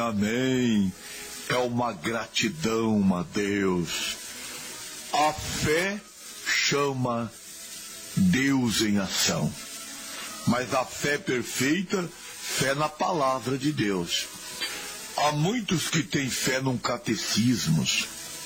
Amém. É uma gratidão a Deus. A fé chama Deus em ação. Mas a fé perfeita, fé na palavra de Deus. Há muitos que têm fé num catecismos.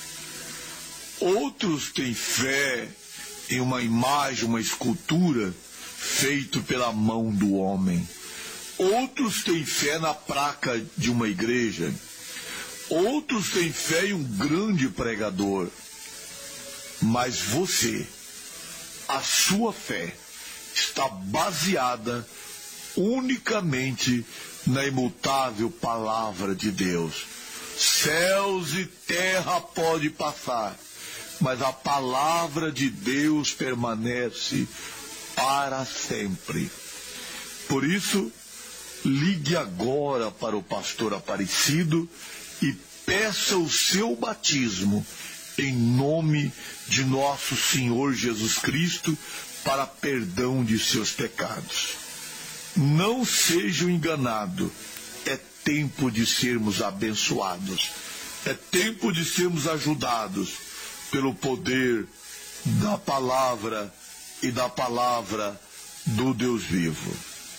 Outros têm fé em uma imagem, uma escultura feito pela mão do homem. Outros têm fé na placa de uma igreja. Outros têm fé em um grande pregador. Mas você, a sua fé está baseada unicamente na imutável palavra de Deus. Céus e terra podem passar, mas a palavra de Deus permanece para sempre. Por isso, ligue agora para o pastor Aparecido e peça o seu batismo em nome de nosso Senhor Jesus Cristo para perdão de seus pecados. Não sejam enganados. É tempo de sermos abençoados. É tempo de sermos ajudados pelo poder da palavra e da palavra do Deus vivo.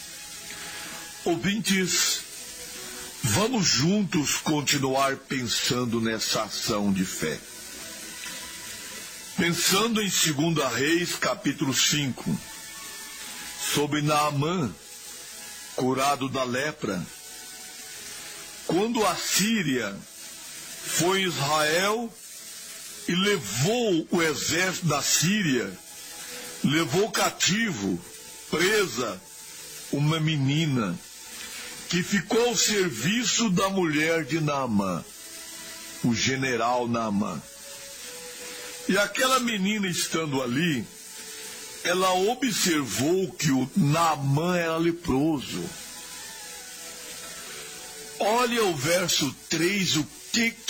Ouvintes, vamos juntos continuar pensando nessa ação de fé. Pensando em 2 Reis, capítulo 5, sobre Naamã, curado da lepra. Quando a Síria foi em Israel e levou o exército da Síria, levou cativo, presa, uma menina que ficou ao serviço da mulher de Naamã, o general Naamã. E aquela menina estando ali, ela observou que o Naamã era leproso. Olha o verso 3, o que